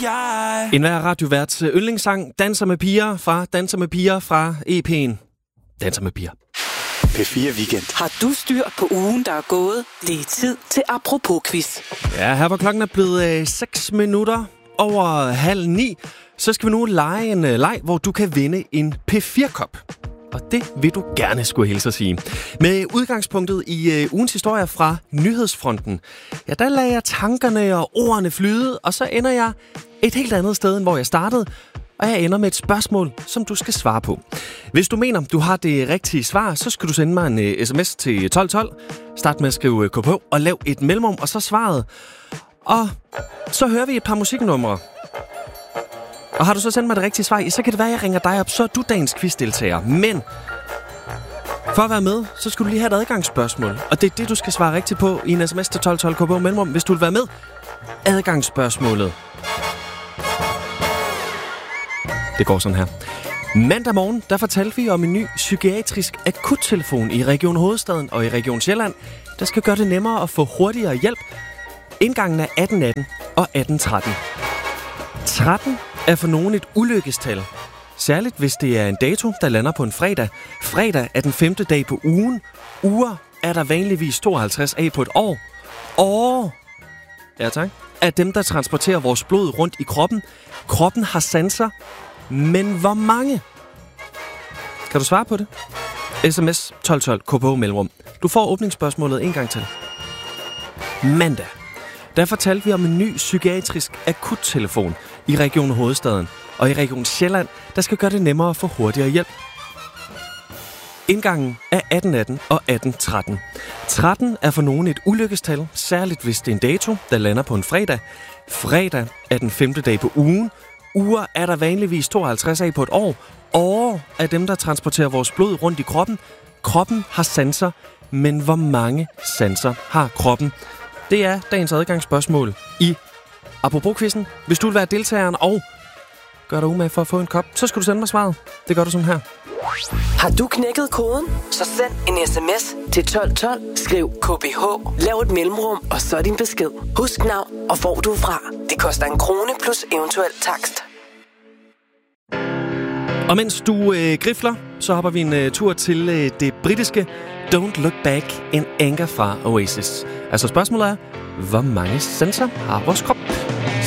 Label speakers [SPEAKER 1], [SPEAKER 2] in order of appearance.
[SPEAKER 1] jeg.
[SPEAKER 2] En hver radioværts yndlingssang, Danser med piger fra EP'en Danser med piger.
[SPEAKER 3] P4 Weekend.
[SPEAKER 4] Har du styr på ugen, der er gået? Det er tid til Apropos-quiz.
[SPEAKER 2] Ja, her hvor klokken er blevet 6 minutter over 8:30, så skal vi nu lege en leg, hvor du kan vinde en P4-kop. Og det vil du gerne skulle hilse at sige. Med udgangspunktet i ugens historie fra Nyhedsfronten, ja, der lader jeg tankerne og ordene flyde, og så ender jeg et helt andet sted, end hvor jeg startede, og jeg ender med et spørgsmål, som du skal svare på. Hvis du mener, du har det rigtige svar, så skal du sende mig en sms til 1212. Start med at skrive KP og lav et mellemrum, og så svaret. Og så hører vi et par musiknumre. Og har du så sendt mig det rigtige svar, så kan det være, at jeg ringer dig op, så er du dagens quizdeltager. Men for at være med, så skal du lige have et adgangsspørgsmål. Og det er det, du skal svare rigtigt på i en sms til 1212 KP mellemrum, hvis du vil være med. Adgangsspørgsmålet. Det går sådan her. Mandag morgen, der fortalte vi om en ny psykiatrisk akuttelefon i Region Hovedstaden og i Region Sjælland, der skal gøre det nemmere at få hurtigere hjælp. Indgangen er 1818 og 1813. 13 er for nogen et ulykkestal. Særligt hvis det er en dato, der lander på en fredag. Fredag er den 5. dag på ugen. Uger er der vanligvis 52 af på et år. År, ja tak, er dem, der transporterer vores blod rundt i kroppen. Kroppen har sanser, men hvor mange? Kan du svare på det? SMS 1212 KP mellemrum. Du får åbningsspørgsmålet en gang til. Mandag. Der fortalte vi om en ny psykiatrisk akuttelefon i Region Hovedstaden og i Region Sjælland, der skal gøre det nemmere at få hurtigere hjælp. Indgangen er 1818 og 1813. 13 er for nogen et ulykkestal, særligt hvis det er en dato, der lander på en fredag. Fredag er den 5. dag på ugen. Uger er der vanligvis 52 af på et år. År er dem, der transporterer vores blod rundt i kroppen. Kroppen har sanser, men hvor mange sanser har kroppen? Det er dagens adgangsspørgsmål i Apropos-quizzen. Hvis du vil være deltageren og gør dig umage for at få en kop, så skal du sende mig svaret. Det gør du sådan her.
[SPEAKER 4] Har du knækket koden? Så send en sms til 1212. Skriv KBH. Lav et mellemrum, og så din besked. Husk navn og hvor du er fra. Det koster 1 krone plus eventuel takst.
[SPEAKER 2] Og mens du grifler, så hopper vi en tur til det britiske Don't Look Back in Anger fra Oasis. Altså spørgsmålet er, hvor mange sanser har vores krop?